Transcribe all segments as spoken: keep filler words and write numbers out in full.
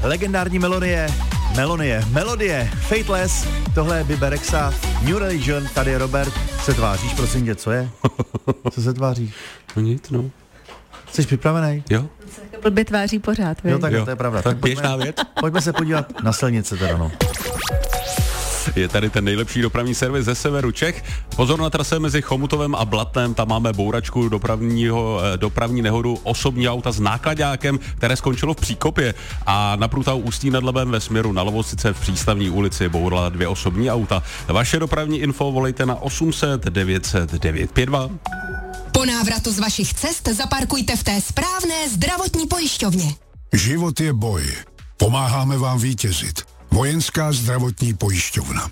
legendární melodie, melodie, melodie, Fateless, tohle je Bebe Rexha, New Religion, tady je Robert. Se tváříš, prosím tě, co je? Co se tváříš? No nic, no. Jsi připravený? Jo. Se blbě tváří pořád, Jo, tak jo. to je pravda. Tak Tak pojďme, běžná věc. pojďme se podívat na silnice teda, no. Je tady ten nejlepší dopravní servis ze severu Čech. Pozor na trase mezi Chomutovem a Blatnem, tam máme bouračku dopravního, dopravní nehodu osobní auta s nákladákem, které skončilo v příkopě a na průtahu Ústí nad Labem ve směru na Lovosice v Přístavní ulici bourala dvě osobní auta. Vaše dopravní info volejte na osm set devět set devět pět dva. Po návratu z vašich cest zaparkujte v té správné zdravotní pojišťovně. Život je boj. Pomáháme vám vítězit. Vojenská zdravotní pojišťovna.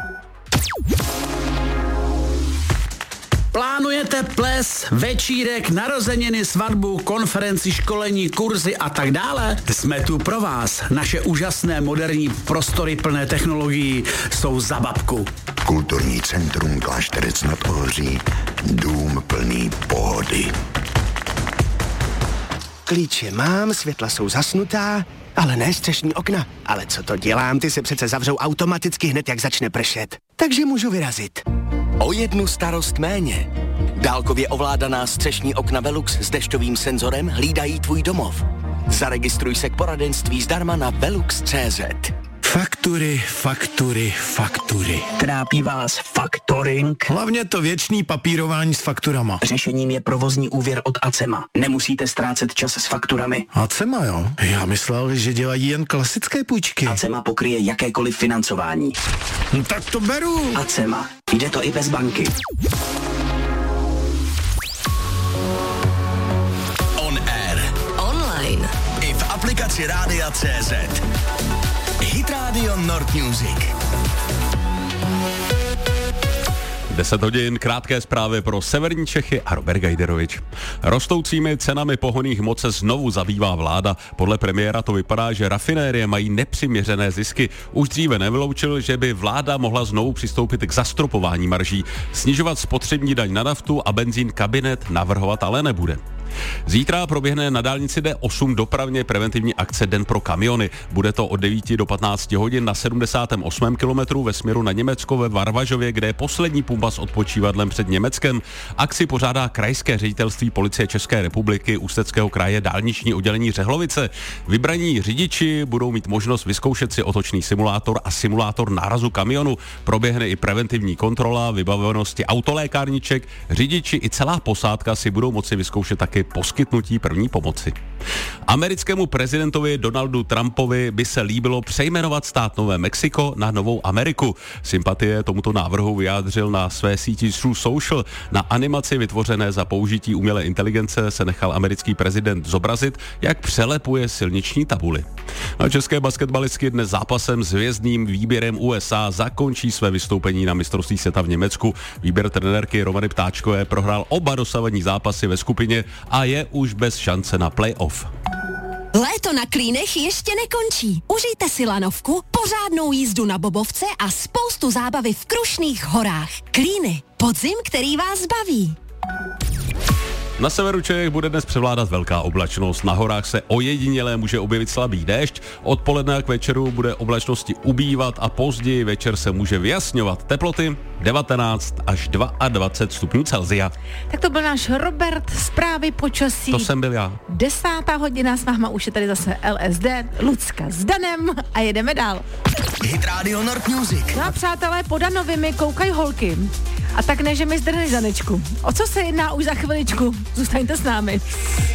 Plánujete ples, večírek, narozeniny, svatbu, konferenci, školení, kurzy a tak dále? Jsme tu pro vás. Naše úžasné moderní prostory plné technologií jsou za babku. Kulturní centrum Klášterec nad Ohří. Dům plný pohody. Klíče mám, světla jsou zasnutá, ale ne střešní okna. Ale co to dělám, ty se přece zavřou automaticky hned, jak začne pršet. Takže můžu vyrazit. O jednu starost méně. Dálkově ovládaná střešní okna Velux s dešťovým senzorem hlídají tvůj domov. Zaregistruj se k poradenství zdarma na velux tečka cé zet. Faktury, faktury, faktury. Trápí vás faktoring? Hlavně to věčný papírování s fakturama. Řešením je provozní úvěr od Acema. Nemusíte ztrácet čas s fakturami. Acema, jo? Já myslel, že dělají jen klasické půjčky. Acema pokryje jakékoliv financování. No, tak to beru. Acema. Jde to i bez banky. On air. Online. I v aplikaci Rádia tečka cé zet. Hit Radio Nord Music. deset hodin, krátké zprávy pro severní Čechy a Robert Gajderovič. Rostoucími cenami pohonných hmot se znovu zabývá vláda. Podle premiéra to vypadá, že rafinérie mají nepřiměřené zisky. Už dříve nevyloučil, že by vláda mohla znovu přistoupit k zastropování marží. Snižovat spotřební daň na naftu a benzín kabinet navrhovat ale nebude. Zítra proběhne na dálnici D osm dopravně preventivní akce Den pro kamiony. Bude to od devíti do patnácti hodin na sedmdesátém osmém kilometru ve směru na Německo ve Varvažově, kde je poslední pumpa s odpočívadlem před Německem. Akci pořádá Krajské ředitelství Policie České republiky, Ústeckého kraje, dálniční oddělení Řehlovice. Vybraní řidiči budou mít možnost vyzkoušet si otočný simulátor a simulátor nárazu kamionu. Proběhne i preventivní kontrola vybavenosti autolékárniček. Řidiči i celá posádka si budou moci vyzkoušet taky poskytnutí první pomoci. Americkému prezidentovi Donaldu Trumpovi by se líbilo přejmenovat stát Nové Mexiko na Novou Ameriku. Sympatie tomuto návrhu vyjádřil na své síti True Social. Na animaci vytvořené za použití umělé inteligence se nechal americký prezident zobrazit, jak přelepuje silniční tabuly. A české basketbalistky dnes zápasem s hvězdným výběrem U S A zakončí své vystoupení na mistrovství světa v Německu. Výběr trenérky Romany Ptáčkové prohrál oba dosavadní zápasy ve skupině a je už bez šance na playoff. Léto na Klínech ještě nekončí. Užijte si lanovku, pořádnou jízdu na bobovce a spoustu zábavy v Krušných horách. Klíny. Podzim, který vás baví. Na severu Čech bude dnes převládat velká oblačnost. Na horách se ojediněle může objevit slabý déšť. Odpoledne k večeru bude oblačnosti ubývat a později večer se může vyjasňovat. Teploty devatenáct až dvacet dva stupňů Celsia. Tak to byl náš Robert, zprávy počasí. To jsem byl já. Desátá hodina, s váma už je tady zase L S D, Lucka s Danem a jedeme dál. Hit Radio Nord Music. No a přátelé, po Danovi mi koukají holky. A tak ne, že mi zdrhli Zanečku. O co se jedná už za chviličku? Zůstaňte s námi.